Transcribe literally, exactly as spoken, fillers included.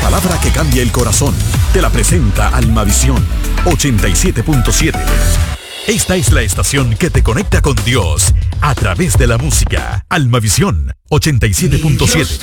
palabra que cambia el corazón. Te la presenta Almavisión ochenta y siete punto siete. Esta es la estación que te conecta con Dios a través de la música. Almavisión ochenta y siete punto siete.